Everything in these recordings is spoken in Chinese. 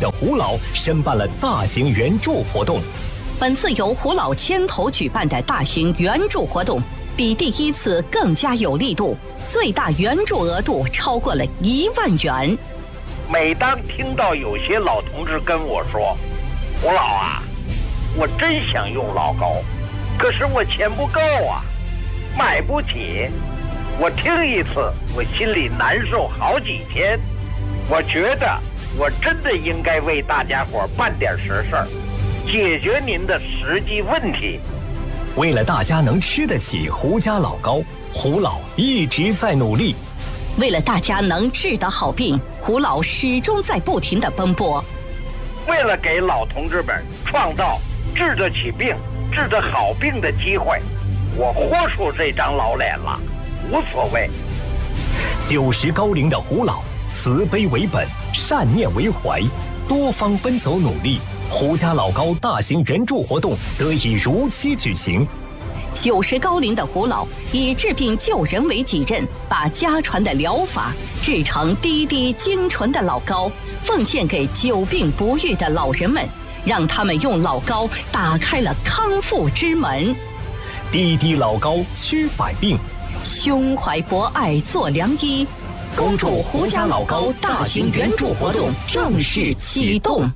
的胡老申办了大型援助活动。 本次由胡老牵头举办的大型援助活动，比第一次更加有力度，最大援助额度超过了1万元。 每当听到有些老同志跟我说：“胡老啊，我真想用老高，可是我钱不够啊，买不起。”我听一次，我心里难受好几天。我觉得我真的应该为大家伙办点实事，解决您的实际问题。 为了大家能吃得起胡家老高，胡老一直在努力。 为了大家能治得好病，胡老始终在不停地奔波。 为了给老同志们创造治得起病、治得好病的机会，我豁出这张老脸了。无所谓。 90高龄的胡老，慈悲为本，善念为怀，多方奔走努力，胡家老高大型援助活动得以如期举行。 90高龄的胡老以治病救人为己任，把家传的疗法制成滴滴精纯的老高，奉献给久病不愈的老人们，让他们用老高打开了康复之门。 滴滴老高驱百病， 胸怀博爱做良医，恭祝胡家老高大型援助活动正式启动。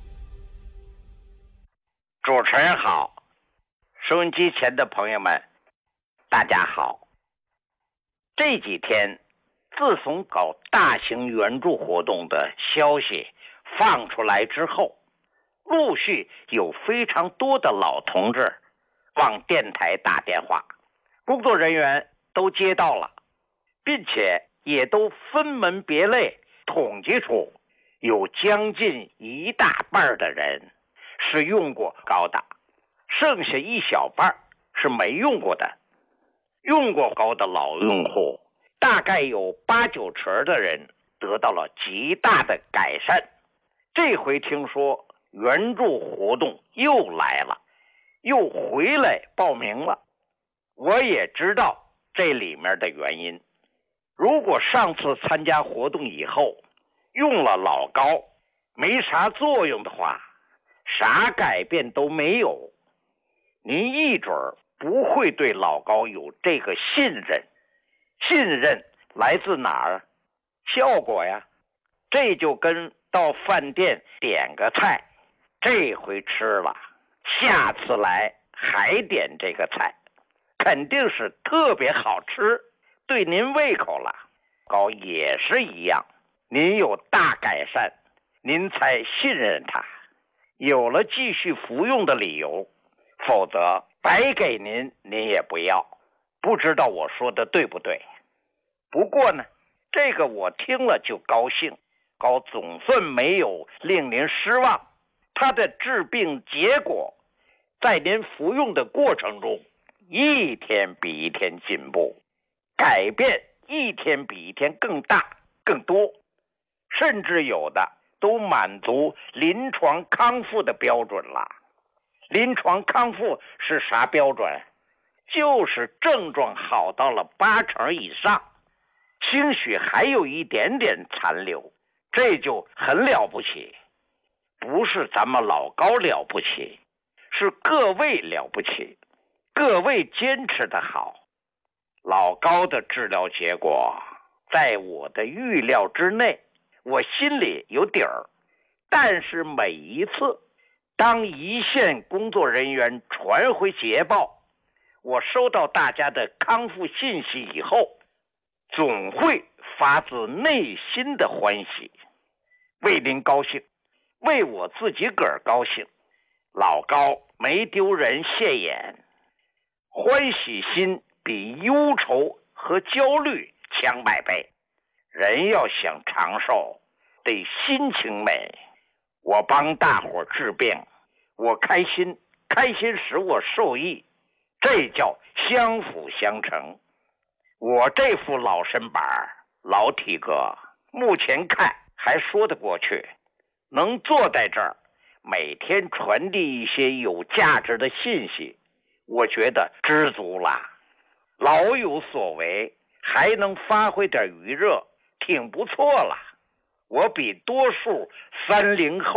主持人好，收音机前的朋友们，大家好。这几天，自从搞大型援助活动的消息放出来之后，陆续有非常多的老同志往电台打电话，工作人员都接到了，并且也都分门别类统计出有将近一大半的人是用过高的，剩下一小半是没用过的。用过高的老用户大概有8-9成的人得到了极大的改善。这回听说援助活动又来了，又回来报名了，我也知道这里面的原因。如果上次参加活动以后用了老高没啥作用的话，啥改变都没有，您一准不会对老高有这个信任。信任来自哪儿？效果呀。这就跟到饭店点个菜，这回吃了，下次来还点这个菜，肯定是特别好吃，对您胃口了。高也是一样，您有大改善，您才信任他，有了继续服用的理由，否则白给您也不要。不知道我说的对不对？不过呢，这个我听了就高兴，高总算没有令您失望，他的治病结果在您服用的过程中一天比一天进步，改变一天比一天更大更多，甚至有的都满足临床康复的标准了。临床康复是啥标准？就是症状好到了8成以上，兴许还有一点点残留，这就很了不起。不是咱们老高了不起，是各位了不起，各位坚持的好。老高的治疗结果在我的预料之内，我心里有底儿。但是每一次当一线工作人员传回捷报，我收到大家的康复信息以后，总会发自内心的欢喜，为您高兴，为我自己个儿高兴。老高没丢人现眼，欢喜心比忧愁和焦虑强100倍。人要想长寿，得心情美。我帮大伙治病，我开心，开心使我受益，这叫相辅相成。我这副老身板老体格，目前看还说得过去，能坐在这儿每天传递一些有价值的信息，我觉得知足了。老有所为，还能发挥点余热，挺不错了。我比多数30后